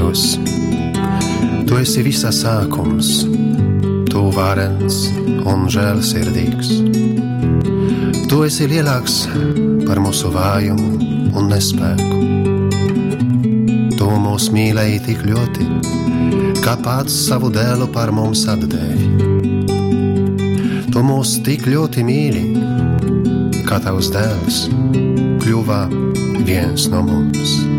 kungs. Tu esi visa sākums, tu varens un žēlsirdīgs. Tu esi lielāks par mūsu vājumu un nespēku. Tu mūs mīlēji tik ļoti, kā pats savu dēlu par mums atdevi. Tu mūs tik ļoti mīli, kā tavs dēls kļuva viens no mums.